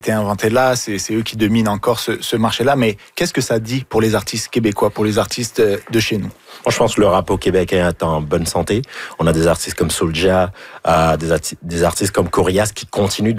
été inventé là, c'est eux qui dominent encore ce marché-là. Mais qu'est-ce que ça dit pour les artistes québécois, pour les artistes de chez nous? Moi, je pense que le rap au Québec est en bonne santé. On a des artistes comme Soulja, des artistes comme Corias qui continuent